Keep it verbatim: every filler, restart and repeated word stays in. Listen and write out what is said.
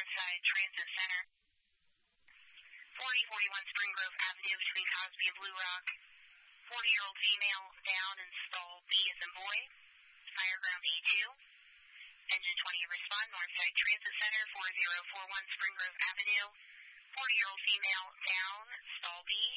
Northside Transit Center. forty forty-one Spring Grove Avenue between Cosby and Blue Rock. forty-year-old female down in stall B as in boy. Higher ground A two. Engine twenty respond, Northside Transit Center, four zero four one Spring Grove Avenue. forty-year-old female down, stall B.